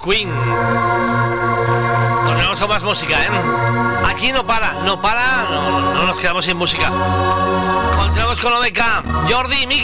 Queen. Continuamos con más música, ¿eh? Aquí no para, no nos quedamos sin música. Continuamos con Odeca, Jordi, Miguel.